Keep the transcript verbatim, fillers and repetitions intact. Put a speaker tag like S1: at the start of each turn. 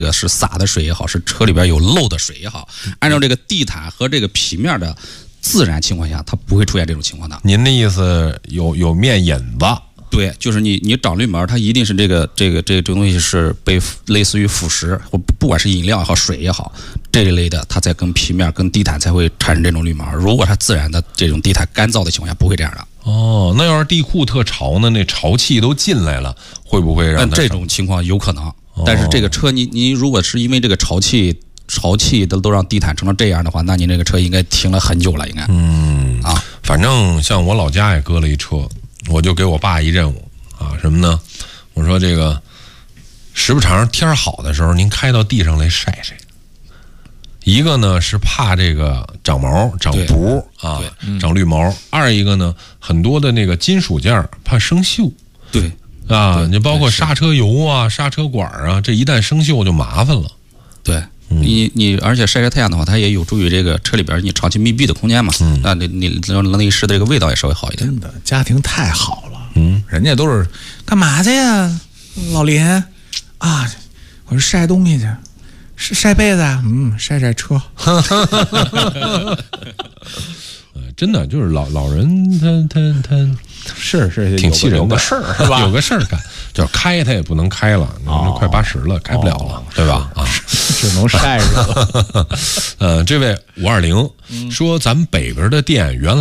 S1: 这个是洒的水也好，是车里边有漏的水也好，按照这个地毯和这个皮面的自然情况下，它不会出现这种情况的。
S2: 您的意思有有面引子？
S1: 对，就是你你长绿毛，它一定是这个这个这个这个东西是被类似于腐蚀，或不管是饮料也好，水也好，这一类的，它才跟皮面跟地毯才会产生这种绿毛。如果它自然的这种地毯干燥的情况下，不会这样的。
S2: 哦，那要是地库特潮呢？那潮气都进来了，会不会让它？
S1: 这种情况有可能，但是这个车你你如果是因为这个潮气潮气都都让地毯成了这样的话，那你这个车应该停了很久了，应该。
S2: 嗯
S1: 啊，
S2: 反正像我老家也搁了一车，我就给我爸一任务啊，什么呢？我说这个时不常天好的时候，您开到地上来晒晒。一个呢是怕这个长毛、长补啊、长绿毛；二一个呢，很多的那个金属件怕生锈。
S1: 对
S2: 啊，你包括刹车油啊、刹车管啊，这一旦生锈就麻烦了。
S1: 对。你你而且晒晒太阳的话，它也有助于这个车里边你长期密闭的空间嘛，嗯、那你你让内饰的这个味道也稍微好一点。
S3: 真的，家庭太好了，嗯，人家都是干嘛去呀？老林啊，我说晒东西去，晒晒被子，嗯，晒晒车。
S2: 呃，真的就是老老人他他他
S3: 是是
S2: 挺气人的，
S3: 有个事儿是吧？
S2: 有个事儿干，就是开他也不能开了，哦、快八十了，开不了了，哦、对吧？啊，
S3: 只能晒着了。
S2: 呃，这位五二零说，咱们北边的店原来。